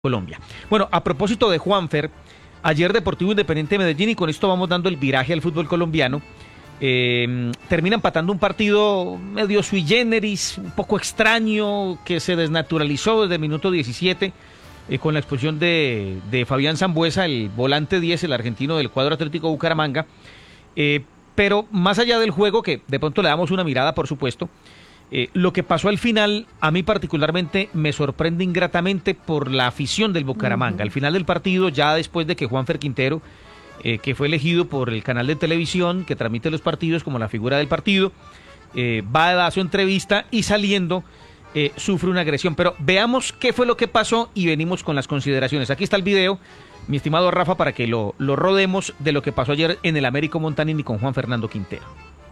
Colombia. Bueno, a propósito de Juanfer, ayer Deportivo Independiente de Medellín, y con esto vamos dando el viraje al fútbol colombiano, termina empatando un partido medio sui generis, un poco extraño, que se desnaturalizó desde el minuto 17, con la expulsión de Fabián Sambueza, el volante 10, el argentino del cuadro Atlético Bucaramanga. Pero más allá del juego, que de pronto le damos una mirada, por supuesto, lo que pasó al final, a mí particularmente me sorprende ingratamente por la afición del Bucaramanga. Al final del partido, ya después de que Juanfer Quintero, que fue elegido por el canal de televisión que transmite los partidos como la figura del partido, va a dar su entrevista y saliendo sufre una agresión. Pero veamos qué fue lo que pasó y venimos con las consideraciones. Aquí está el video, mi estimado Rafa, para que lo rodemos de lo que pasó ayer en el Américo Montanini con Juan Fernando Quintero.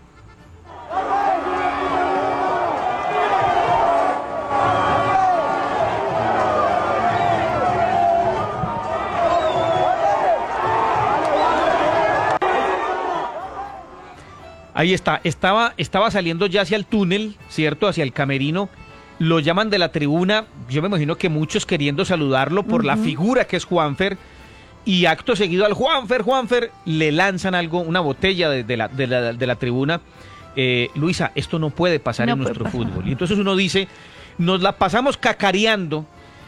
Ahí está, estaba saliendo ya hacia el túnel, ¿cierto? Hacia el camerino, lo llaman de la tribuna, yo me imagino que muchos queriendo saludarlo por la figura que es Juanfer, y acto seguido al Juanfer, le lanzan algo, una botella de la tribuna. Luisa, esto no puede pasar en nuestro fútbol. Y entonces uno dice, nos la pasamos cacareando,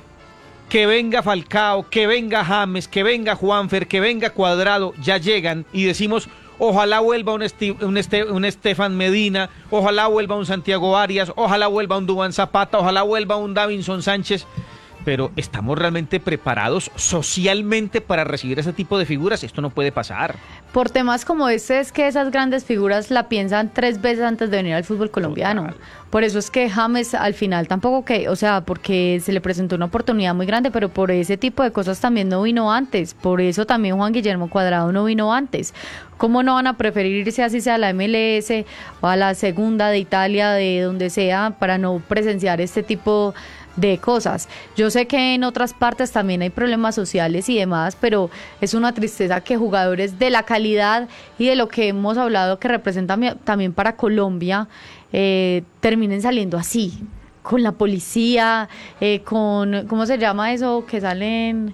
que venga Falcao, que venga James, que venga Juanfer, que venga Cuadrado, ya llegan y decimos, ojalá vuelva un Estefan Medina, ojalá vuelva un Santiago Arias, ojalá vuelva un Duván Zapata, ojalá vuelva un Davinson Sánchez. Pero ¿estamos realmente preparados socialmente para recibir ese tipo de figuras? Esto no puede pasar. Por temas como este es que esas grandes figuras la piensan 3 veces antes de venir al fútbol colombiano. Total. Por eso es que James al final tampoco porque se le presentó una oportunidad muy grande, pero por ese tipo de cosas también no vino antes. Por eso también Juan Guillermo Cuadrado no vino antes. ¿Cómo no van a preferir irse así sea a la MLS o a la segunda de Italia, de donde sea, para no presenciar este tipo de cosas? Yo sé que en otras partes también hay problemas sociales y demás, pero es una tristeza que jugadores de la calidad y de lo que hemos hablado que representan también para Colombia terminen saliendo así, con la policía, con, ¿cómo se llama eso? Que salen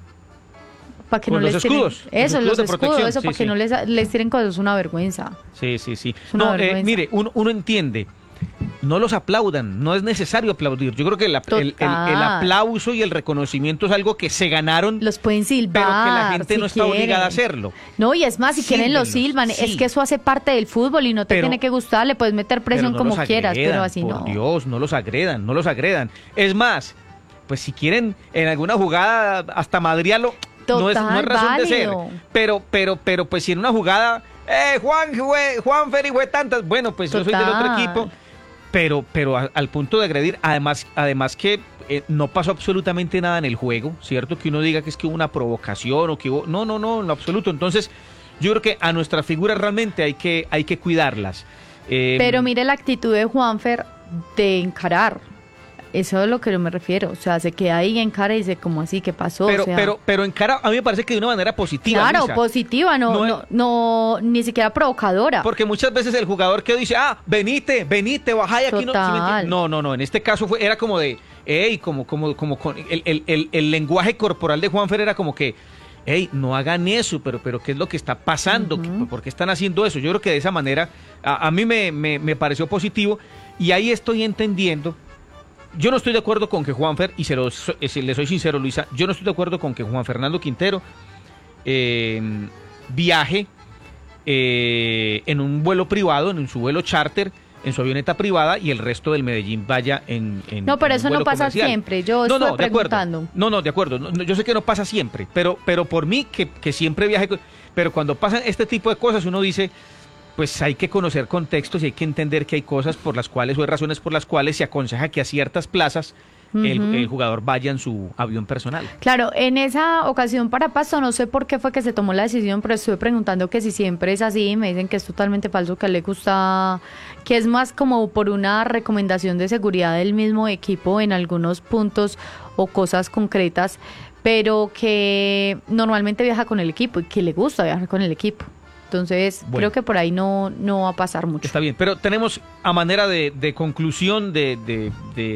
para que con no los les escudos, tiren, eso, los escudos, eso sí, para que no les tiren cosas, es una vergüenza. Sí. Es una vergüenza. Mire, uno entiende, no los aplaudan, no es necesario aplaudir. Yo creo que el aplauso y el reconocimiento es algo que se ganaron. Los pueden silbar, pero que la gente si no está obligada a hacerlo. No, y es más, si quieren lo silban. Sí. Es que eso hace parte del fútbol y no te tiene que gustar, le puedes meter presión no como quieras, pero así por no. Por Dios, no los agredan. Es más, pues si quieren en alguna jugada hasta madriarlo, no es razón válido de ser. Pero pues si en una jugada, Juan Feri fue tantas, bueno, pues yo soy del otro equipo. Pero al punto de agredir, además que no pasó absolutamente nada en el juego, ¿cierto? Que uno diga que es que hubo una provocación o que hubo... No, en lo absoluto. Entonces, yo creo que a nuestras figuras realmente hay que cuidarlas. Pero mire la actitud de Juanfer de encarar. Eso es a lo que yo me refiero. O sea, se queda ahí, encara y dice, ¿cómo así? ¿Qué pasó? Pero encara, a mí me parece que de una manera positiva. Claro, Luisa. Positiva, no, ni siquiera provocadora. Porque muchas veces el jugador que dice, venite, bajá y aquí Total. no. En este caso era como de, como con el lenguaje corporal de Juanfer era como que, no hagan eso, pero ¿qué es lo que está pasando? ¿Por qué están haciendo eso? Yo creo que de esa manera, a mí me pareció positivo y ahí estoy entendiendo. Yo no estoy de acuerdo con que Juanfer, y le soy sincero, Luisa, yo no estoy de acuerdo con que Juan Fernando Quintero viaje en un vuelo privado, en su vuelo charter, en su avioneta privada, y el resto del Medellín vaya en No, pero eso no pasa comercial. siempre, yo estoy preguntando. De acuerdo, yo sé que no pasa siempre, pero por mí, que siempre viaje, pero cuando pasan este tipo de cosas, uno dice... pues hay que conocer contextos y hay que entender que hay cosas por las cuales o hay razones por las cuales se aconseja que a ciertas plazas el jugador vaya en su avión personal. Claro, en esa ocasión para Pasto no sé por qué fue que se tomó la decisión, pero estuve preguntando que si siempre es así, me dicen que es totalmente falso, que a él le gusta, que es más como por una recomendación de seguridad del mismo equipo en algunos puntos o cosas concretas, pero que normalmente viaja con el equipo y que le gusta viajar con el equipo. Entonces, creo que por ahí no va a pasar mucho. Está bien, pero tenemos a manera de conclusión, de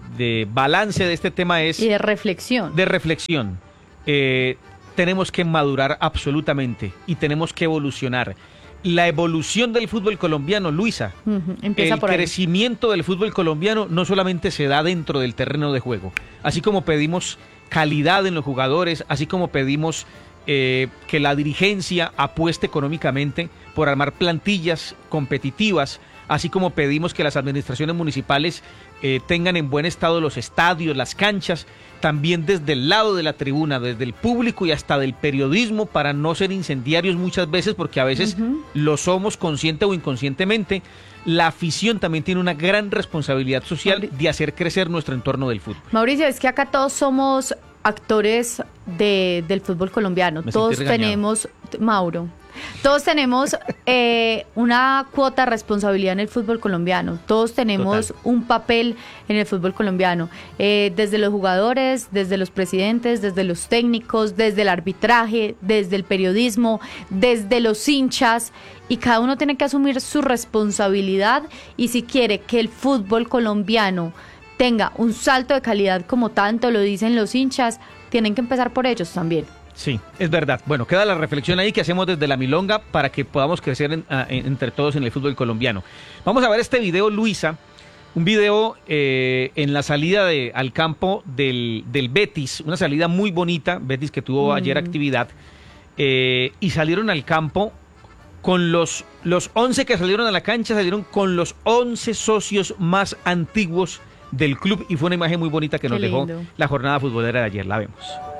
de balance de este tema es... Y de reflexión. De reflexión. Tenemos que madurar absolutamente y tenemos que evolucionar. La evolución del fútbol colombiano, Luisa, Empieza por el ahí. crecimiento del fútbol colombiano no solamente se da dentro del terreno de juego, así como pedimos calidad en los jugadores, así como pedimos que la dirigencia apueste económicamente por armar plantillas competitivas, así como pedimos que las administraciones municipales tengan en buen estado los estadios, las canchas, también desde el lado de la tribuna, desde el público y hasta del periodismo, para no ser incendiarios muchas veces, porque a veces lo somos consciente o inconscientemente. La afición también tiene una gran responsabilidad social de hacer crecer nuestro entorno del fútbol. Mauricio, es que acá todos somos actores del fútbol colombiano. Todos tenemos, Mauro, todos tenemos una cuota de responsabilidad en el fútbol colombiano. Todos tenemos un papel en el fútbol colombiano. Desde los jugadores, desde los presidentes, desde los técnicos, desde el arbitraje, desde el periodismo, desde los hinchas. Y cada uno tiene que asumir su responsabilidad. Y si quiere que el fútbol colombiano tenga un salto de calidad como tanto lo dicen los hinchas, tienen que empezar por ellos también. Sí, es verdad. Bueno, queda la reflexión ahí que hacemos desde la Milonga para que podamos crecer entre todos en el fútbol colombiano. Vamos a ver este video, Luisa, un video en la salida al campo del Betis, una salida muy bonita, Betis que tuvo ayer actividad, y salieron al campo con los 11 que salieron a la cancha, salieron con los 11 socios más antiguos del club, y fue una imagen muy bonita que nos dejó la jornada futbolera de ayer. La vemos.